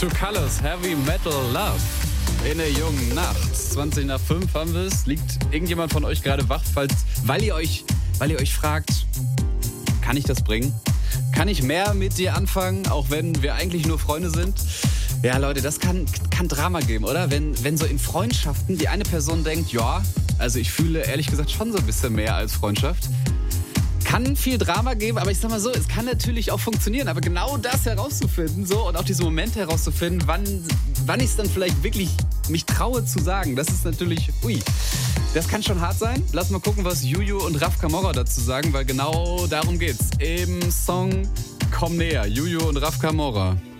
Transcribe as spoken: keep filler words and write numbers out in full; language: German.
True Colors, Heavy Metal Love. In der jungen Nacht. zwanzig nach fünf haben wir es. Liegt irgendjemand von euch gerade wach, falls, weil ihr euch, weil ihr euch fragt, kann ich das bringen? Kann ich mehr mit dir anfangen, auch wenn wir eigentlich nur Freunde sind? Ja, Leute, das kann, kann Drama geben, oder? Wenn, wenn so in Freundschaften die eine Person denkt, ja, also ich fühle ehrlich gesagt schon so ein bisschen mehr als Freundschaft. Kann viel Drama geben, aber ich sag mal so, es kann natürlich auch funktionieren. Aber genau das herauszufinden, so, und auch diese Momente herauszufinden, wann, wann ich es dann vielleicht wirklich mich traue zu sagen, das ist natürlich, ui, das kann schon hart sein. Lass mal gucken, was Juju und Raf Camorra dazu sagen, weil genau darum geht's. Im Song Komm näher, Juju und Raf Camorra.